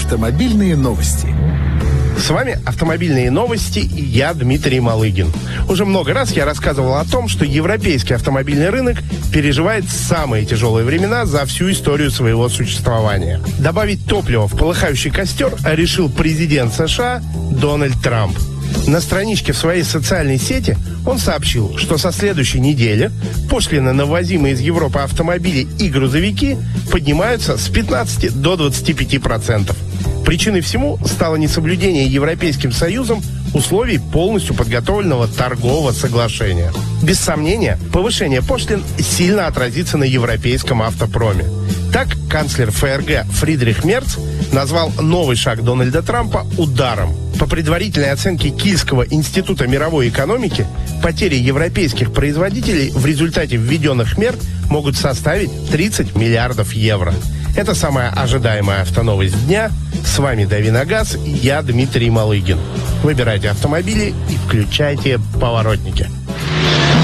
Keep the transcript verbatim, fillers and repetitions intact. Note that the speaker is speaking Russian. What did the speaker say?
Автомобильные новости. С вами «Автомобильные новости» и я, Дмитрий Малыгин. Уже много раз я рассказывал о том, что европейский автомобильный рынок переживает самые тяжелые времена за всю историю своего существования. Добавить топливо в полыхающий костер решил президент США Дональд Трамп. На страничке в своей социальной сети он сообщил, что со следующей недели пошлины на ввозимые из Европы автомобили и грузовики поднимаются с пятнадцати до двадцати пяти процентов. Причиной всему стало несоблюдение Европейским Союзом условий полностью подготовленного торгового соглашения. Без сомнения, повышение пошлин сильно отразится на европейском автопроме. Так, канцлер ФРГ Фридрих Мерц назвал новый шаг Дональда Трампа ударом. По предварительной оценке Кильского института мировой экономики, потери европейских производителей в результате введенных мер могут составить тридцать миллиардов евро. Это самая ожидаемая автоновость дня. С вами Дави на газ, и я, Дмитрий Малыгин. Выбирайте автомобили и включайте поворотники.